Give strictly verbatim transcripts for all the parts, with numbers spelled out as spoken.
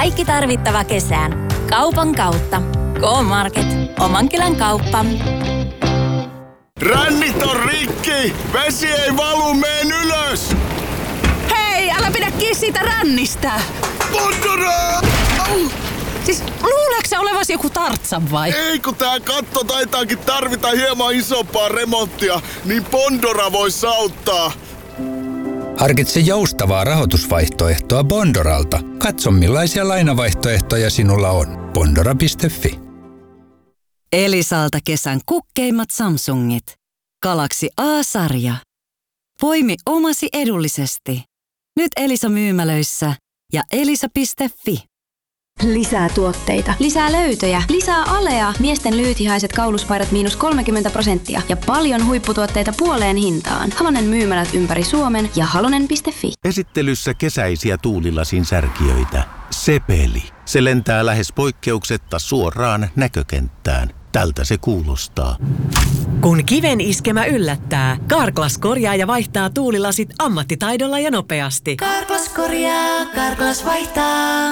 Kaikki tarvittava kesään. Kaupan kautta. K-Market. Oman kylän kauppa. Rännit on rikki! Vesi ei valu, meen ylös! Hei, älä pidä kiinni siitä rännistä! Montara! Siis luuleeko sä olevasi joku Tartsan vai? Ei, kun tää katto taitaakin tarvita hieman isompaa remonttia, niin Bondora vois auttaa. Harkitse joustavaa rahoitusvaihtoehtoa Bondoralta. Katso millaisia lainavaihtoehtoja sinulla on. Bondora piste fi. Elisalta kesän kukkeimmat Samsungit. Galaxy A-sarja. Poimi omasi edullisesti. Nyt Elisa myymälöissä ja elisa piste fi. Lisää tuotteita. Lisää löytöjä. Lisää alea. Miesten lyhythihaiset kauluspaidat miinus kolmekymmentä prosenttia. Ja paljon huipputuotteita puoleen hintaan. Halonen myymälät ympäri Suomen ja halonen piste fi. Esittelyssä kesäisiä tuulilasin särkijöitä. Sepeli. Se lentää lähes poikkeuksetta suoraan näkökenttään. Tältä se kuulostaa. Kun kiven iskemä yllättää, Carglass korjaa ja vaihtaa tuulilasit ammattitaidolla ja nopeasti. Carglass korjaa, Carglass vaihtaa.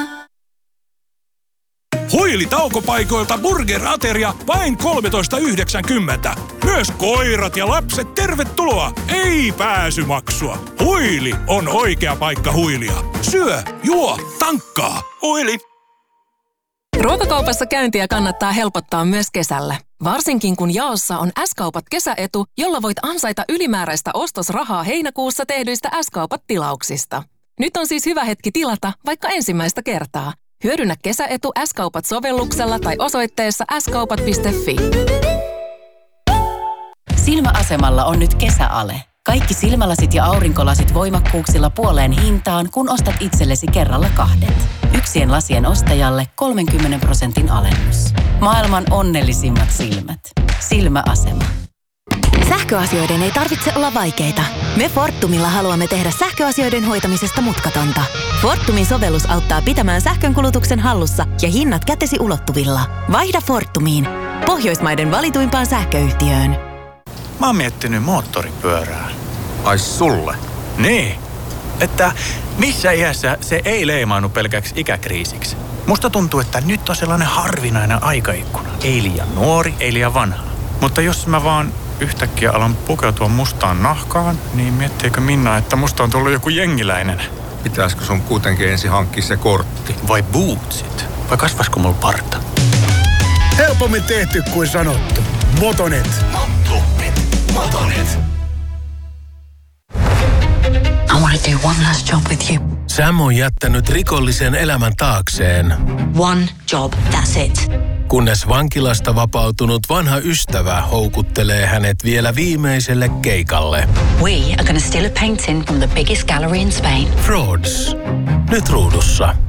Huili taukopaikoilta burger-ateria vain kolmetoista yhdeksänkymmentä. Myös koirat ja lapset tervetuloa. Ei pääsymaksua. Huili on oikea paikka huilia. Syö, juo, tankkaa. Huili. Ruokakaupassa käyntiä kannattaa helpottaa myös kesällä. Varsinkin kun jaossa on S-kaupat kesäetu, jolla voit ansaita ylimääräistä ostosrahaa heinäkuussa tehdyistä S-kaupat-tilauksista. Nyt on siis hyvä hetki tilata vaikka ensimmäistä kertaa. Hyödynnä kesäetu S-kaupat-sovelluksella tai osoitteessa s kaupat piste fi. Silmäasemalla on nyt kesäale. Kaikki silmälasit ja aurinkolasit voimakkuuksilla puoleen hintaan, kun ostat itsellesi kerralla kahdet. Yksien lasien ostajalle kolmenkymmenen prosentin alennus. Maailman onnellisimmat silmät. Silmäasema. Sähköasioiden ei tarvitse olla vaikeita. Me Fortumilla haluamme tehdä sähköasioiden hoitamisesta mutkatonta. Fortumin sovellus auttaa pitämään sähkönkulutuksen hallussa ja hinnat kätesi ulottuvilla. Vaihda Fortumiin. Pohjoismaiden valituimpaan sähköyhtiöön. Mä oon miettinyt moottoripyörää. Ai sulle? Niin. Että missä iässä se ei leimaannu pelkäksi ikäkriisiksi. Musta tuntuu, että nyt on sellainen harvinainen aikaikkuna. Ei liian nuori, ei liian vanha. Mutta jos mä vaan yhtäkkiä alan pukeutua mustaan nahkaan, niin miettiikö Minna, että musta on tullut joku jengiläinen? Pitäisikö sun kuitenkin ensin hankkia se kortti? Vai bootsit? Vai kasvasko mulla parta? Helpommin tehty kuin sanottu. Motonet. Motonet. Motonet. I want to do one last job with you. Sam on jättänyt rikollisen elämän taakseen. One job, that's it. Kunnes vankilasta vapautunut vanha ystävä houkuttelee hänet vielä viimeiselle keikalle. We are going to steal a painting from the biggest gallery in Spain. Frauds. Nyt ruudussa.